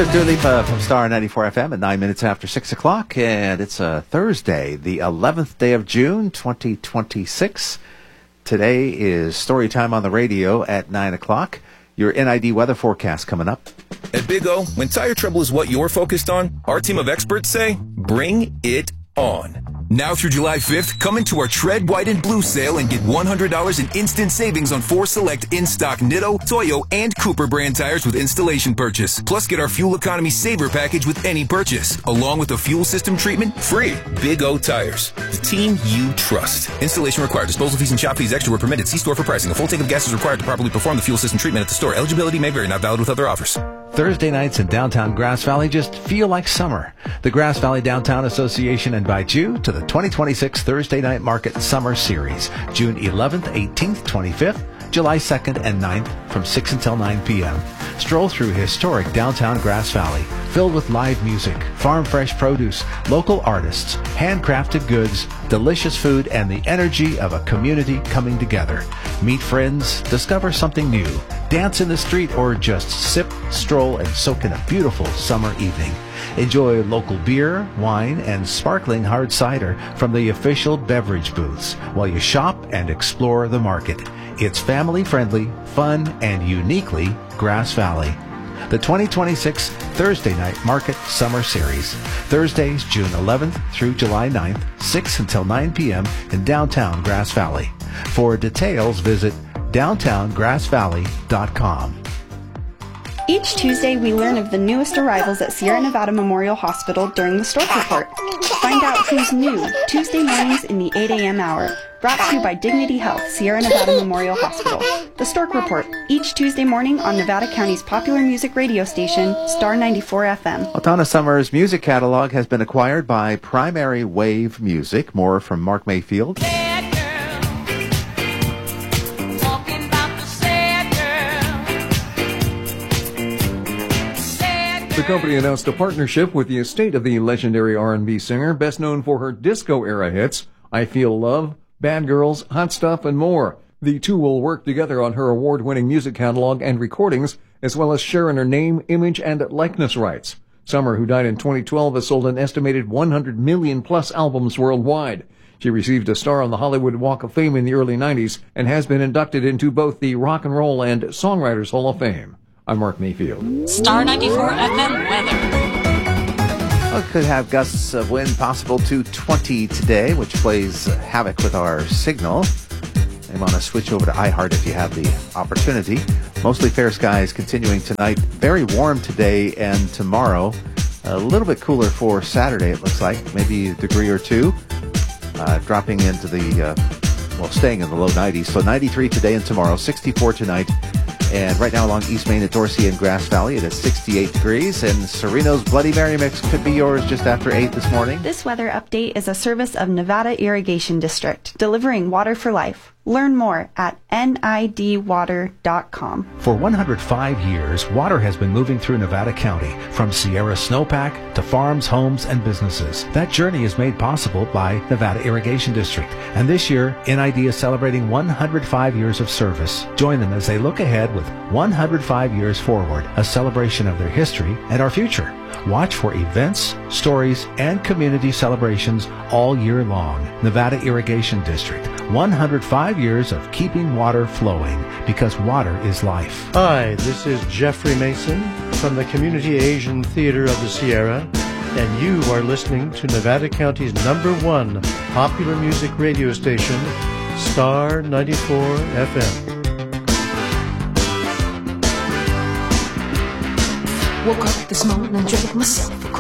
There's Dua Lipa from Star 94 FM at 9 minutes after 6 o'clock, and it's a Thursday, the 11th day of June, 2026. Today is Story Time on the Radio at 9 o'clock. Your NID weather forecast coming up. At Big O, when tire trouble is what you're focused on, our team of experts say, bring it on. Now through July 5th, come into our Tread White and Blue sale and get $100 in instant savings on 4 select in-stock Nitto, Toyo, and Cooper brand tires with installation purchase. Plus, get our Fuel Economy Saver package with any purchase, along with a fuel system treatment free. Big O Tires, the team you trust. Installation required. Disposal fees and shop fees extra were permitted. See store for pricing. A full tank of gas is required to properly perform the fuel system treatment at the store. Eligibility may vary. Not valid with other offers. Thursday nights in downtown Grass Valley just feel like summer. The Grass Valley Downtown Association invites you to the 2026 Thursday Night Market Summer Series, June 11th, 18th, 25th, July 2nd, and 9th from 6 until 9 p.m. Stroll through historic downtown Grass Valley, filled with live music, farm fresh produce, local artists, handcrafted goods, delicious food, and the energy of a community coming together. Meet friends, discover something new, dance in the street, or just sip, stroll, and soak in a beautiful summer evening. Enjoy local beer, wine, and sparkling hard cider from the official beverage booths while you shop and explore the market. It's family-friendly, fun, and uniquely Grass Valley. The 2026 Thursday Night Market Summer Series. Thursdays, June 11th through July 9th, 6 until 9 p.m. in downtown Grass Valley. For details, visit downtowngrassvalley.com. Each Tuesday, we learn of the newest arrivals at Sierra Nevada Memorial Hospital during the Stork Report. Find out who's new Tuesday mornings in the 8 a.m. hour. Brought to you by Dignity Health, Sierra Nevada Memorial Hospital. The Stork Report, each Tuesday morning on Nevada County's popular music radio station, Star 94 FM. Altana Summer's music catalog has been acquired by Primary Wave Music. More from Mark Mayfield. The company announced a partnership with the estate of the legendary R&B singer, best known for her disco-era hits, I Feel Love, Bad Girls, Hot Stuff, and more. The two will work together on her award-winning music catalog and recordings, as well as share in her name, image, and likeness rights. Summer, who died in 2012, has sold an estimated 100 million-plus albums worldwide. She received a star on the Hollywood Walk of Fame in the early 90s and has been inducted into both the Rock and Roll and Songwriters Hall of Fame. I'm Mark Mayfield. Star 94 FM weather. Well, could have gusts of wind possible to 20 today, which plays havoc with our signal. You want to switch over to iHeart if you have the opportunity. Mostly fair skies continuing tonight. Very warm today and tomorrow. A little bit cooler for Saturday, it looks like. Maybe a degree or two. Dropping into the, staying in the low 90s. So 93 today and tomorrow, 64 tonight. And right now along East Main at Dorsey and Grass Valley, it is 68 degrees. And Sereno's Bloody Mary Mix could be yours just after 8 this morning. This weather update is a service of Nevada Irrigation District, delivering water for life. Learn more at nidwater.com. For 105 years, water has been moving through Nevada County, from Sierra Snowpack to farms, homes, and businesses. That journey is made possible by Nevada Irrigation District. And this year, NID is celebrating 105 years of service. Join them as they look ahead with 105 years forward, a celebration of their history and our future. Watch for events, stories, and community celebrations all year long. Nevada Irrigation District, 105 years of keeping water flowing, because water is life. Hi, this is Jeffrey Mason from the Community Asian Theater of the Sierra, and you are listening to Nevada County's #1 popular music radio station, Star 94 FM. Woke up this morning and drank myself a